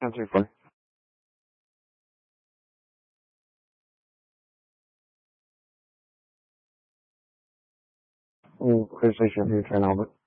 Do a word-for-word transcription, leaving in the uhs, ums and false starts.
Not too far. Mm, Clear Station here, Trent Albert.